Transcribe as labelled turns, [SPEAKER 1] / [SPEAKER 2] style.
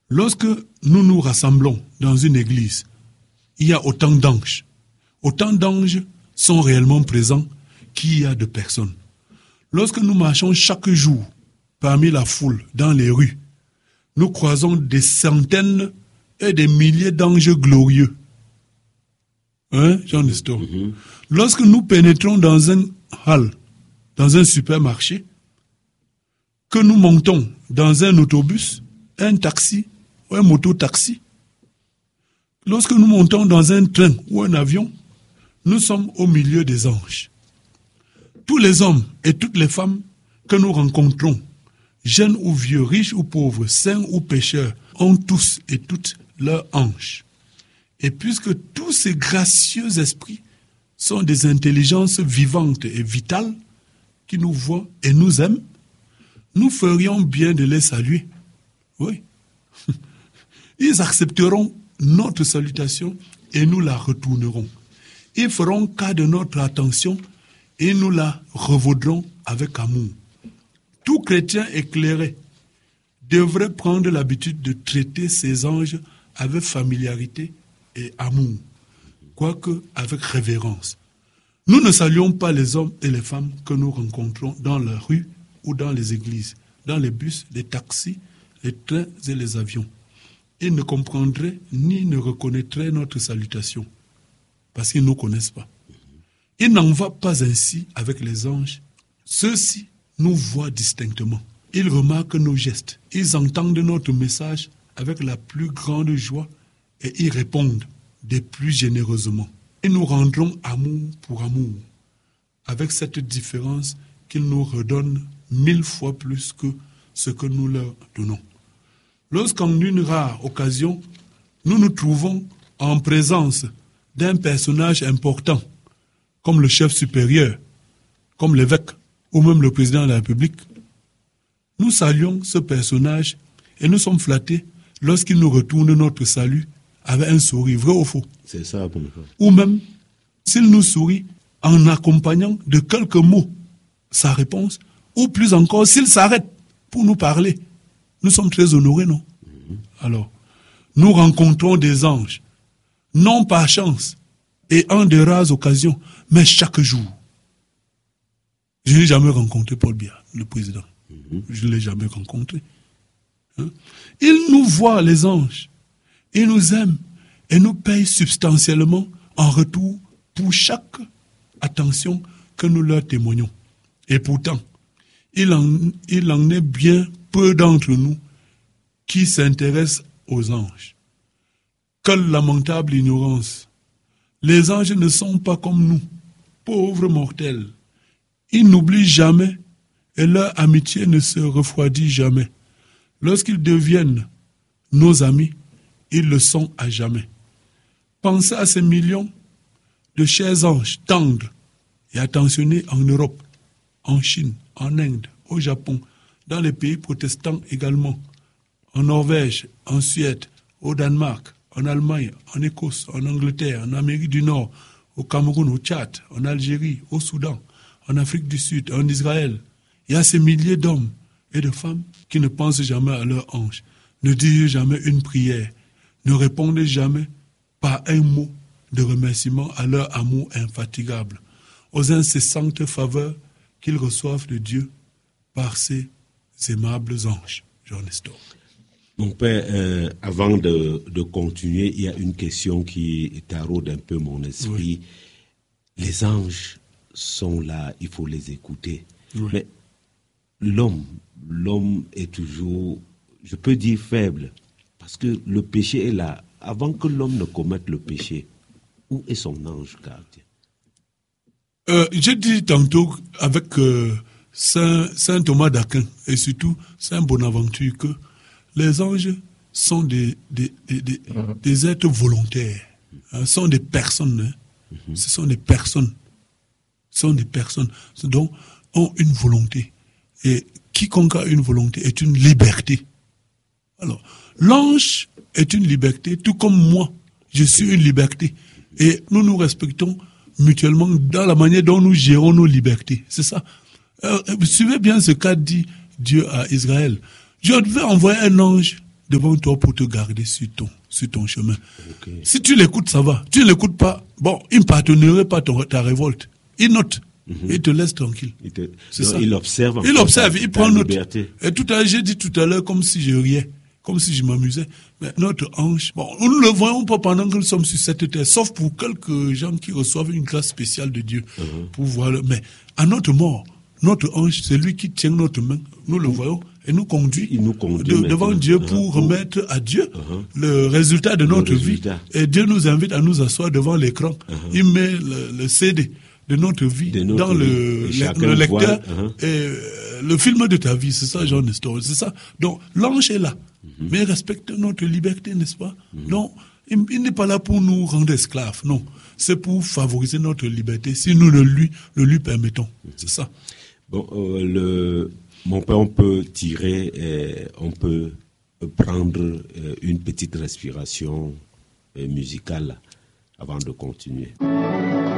[SPEAKER 1] Lorsque nous nous rassemblons dans une église, il y a autant d'anges. Autant d'anges sont réellement présents qu'il y a de personnes. Lorsque nous marchons chaque jour parmi la foule, dans les rues, nous croisons des centaines et des milliers d'anges glorieux. Hein, Jean Nestor? Lorsque nous pénétrons dans un hall, dans un supermarché, que nous montons dans un autobus, un taxi ou un moto-taxi, lorsque nous montons dans un train ou un avion, nous sommes au milieu des anges. Tous les hommes et toutes les femmes que nous rencontrons, jeunes ou vieux, riches ou pauvres, saints ou pécheurs, ont tous et toutes leurs anges. Et puisque tous ces gracieux esprits sont des intelligences vivantes et vitales qui nous voient et nous aiment, nous ferions bien de les saluer. Oui. Ils accepteront notre salutation et nous la retournerons. Ils feront cas de notre attention et nous la revaudrons avec amour. Tout chrétien éclairé devrait prendre l'habitude de traiter ses anges avec familiarité et amour, quoique avec révérence. Nous ne saluons pas les hommes et les femmes que nous rencontrons dans la rue ou dans les églises, dans les bus, les taxis, les trains et les avions. Ils ne comprendraient ni ne reconnaîtraient notre salutation, parce qu'ils ne nous connaissent pas. Il n'en va pas ainsi avec les anges. Ceux-ci nous voient distinctement. Ils remarquent nos gestes. Ils entendent notre message avec la plus grande joie et y répondent des plus généreusement. Et nous rendrons amour pour amour, avec cette différence qu'ils nous redonnent 1000 fois plus que ce que nous leur donnons. Lorsqu'en une rare occasion, nous nous trouvons en présence d'un personnage important, comme le chef supérieur, comme l'évêque, ou même le président de la République, nous saluons ce personnage et nous sommes flattés lorsqu'il nous retourne notre salut avec un sourire, vrai ou faux.
[SPEAKER 2] C'est ça pour nous.
[SPEAKER 1] Ou même, s'il nous sourit en accompagnant de quelques mots sa réponse, ou plus encore, s'il s'arrête pour nous parler, nous sommes très honorés, non? Alors, nous rencontrons des anges, non par chance et en de rares occasions, mais chaque jour. Je n'ai jamais rencontré Paul Biya, le président. Je ne l'ai jamais rencontré. Il nous voit, les anges. Il nous aime et nous paye substantiellement en retour pour chaque attention que nous leur témoignons. Et pourtant, il en est bien peu d'entre nous qui s'intéressent aux anges. Quelle lamentable ignorance! Les anges ne sont pas comme nous, pauvres mortels. Ils n'oublient jamais et leur amitié ne se refroidit jamais. Lorsqu'ils deviennent nos amis, ils le sont à jamais. Pensez à ces millions de chers anges tendres et attentionnés en Europe, en Chine, en Inde, au Japon, dans les pays protestants également, en Norvège, en Suède, au Danemark, en Allemagne, en Écosse, en Angleterre, en Amérique du Nord, au Cameroun, au Tchad, en Algérie, au Soudan, en Afrique du Sud, en Israël. Il y a ces milliers d'hommes et de femmes qui ne pensent jamais à leur ange, ne disent jamais une prière, ne répondent jamais par un mot de remerciement à leur amour infatigable, aux incessantes faveurs qu'ils reçoivent de Dieu par ces aimables anges. Jean Nestor.
[SPEAKER 2] Mon père, avant de continuer, il y a une question qui taraude un peu mon esprit. Oui. Les anges sont là, il faut les écouter. Oui. Mais l'homme est toujours, je peux dire, faible, parce que le péché est là. Avant que l'homme ne commette le péché, où est son ange gardien?
[SPEAKER 1] J'ai dit tantôt avec Saint Thomas d'Aquin et surtout Saint Bonaventure que les anges sont des êtres volontaires, sont des personnes. Ce sont des personnes. Donc, ont une volonté. Et quiconque a une volonté est une liberté. Alors, l'ange est une liberté, tout comme moi, je suis une liberté. Et nous nous respectons mutuellement dans la manière dont nous gérons nos libertés. C'est ça. Suivez bien ce qu'a dit Dieu à Israël. Je vais envoyer un ange devant toi pour te garder sur ton chemin.
[SPEAKER 2] Okay.
[SPEAKER 1] Si tu l'écoutes, ça va. Tu ne l'écoutes pas, bon, il ne pardonnerait pas ta révolte. Il note. Il te laisse tranquille.
[SPEAKER 2] C'est ça. Il observe.
[SPEAKER 1] Il prend note. Et tout à l'heure, j'ai dit tout à l'heure comme si je riais, comme si je m'amusais. Mais notre ange, bon, nous ne le voyons pas pendant que nous sommes sur cette terre, sauf pour quelques gens qui reçoivent une grâce spéciale de Dieu pour voir le. Mais à notre mort, notre ange, c'est lui qui tient notre main. Nous le voyons et nous conduit, devant Dieu pour remettre à Dieu le résultat de notre vie. Et Dieu nous invite à nous asseoir devant l'écran. Il met le CD de notre vie dans le lecteur et le film de ta vie, c'est ça, Jean Nestor, c'est ça. Donc l'ange est là, mais il respecte notre liberté, n'est-ce pas? Donc il n'est pas là pour nous rendre esclaves, non. C'est pour favoriser notre liberté si nous le lui permettons. C'est ça.
[SPEAKER 2] Bon, mon père, on peut tirer, on peut prendre une petite respiration musicale avant de continuer.